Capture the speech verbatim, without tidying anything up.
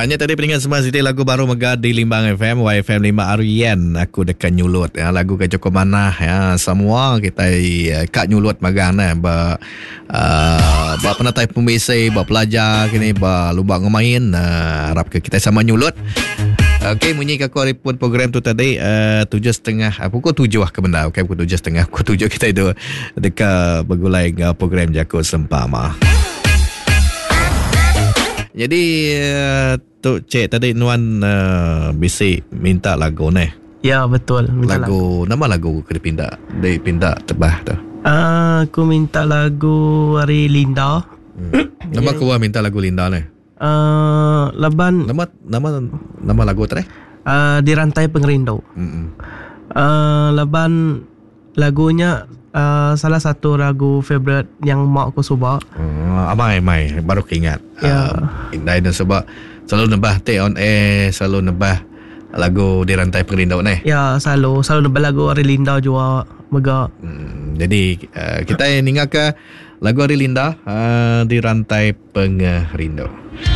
Hanya tadi pendengar semua Siti lagu baru Mega di Limbang F M, Y F M lima Arian. Aku dekat nyulut ya, lagu ke Joko Manah ya. Semua kita uh, kat nyulut magang nah. Ba uh, ba penatai pembesai, ba pelajar kini ba lubang ngemain. Uh, harap ke kita sama nyulut. Okey, bunyi ke aku pun program tu tadi uh, tujuh setengah, uh, pukul tujuh lah ke benda. Okey, pukul tujuh setengah, pukul tujuh kita itu dekat bergulai uh, program Jakut Sempama. Jadi uh, tu cik tadi Nuan uh, bisik minta lagu ni. Ya, betul. Minta lagu, lagu. Nama lagu kena pindah. Dia pindah tebah tu. Uh, aku minta lagu Ari Linda. Hmm. Nama aku yeah. minta lagu Linda ni. Uh, Laban nama nama nama lagu tadi uh, Di Rantai Pengerindau. uh, Laban lagunya uh, salah satu lagu favorite yang mak aku suka. uh, Amai mai baru keingat ya. uh, Indai dan sebab selalu nebah take on air, selalu nebah lagu Di Rantai Pengerindau ni. Ya, selalu selalu nebah lagu Ari Linda juga mega. hmm, Jadi uh, kita ingat ke lagu Ari Linda uh, Di Rantai Pengerindau.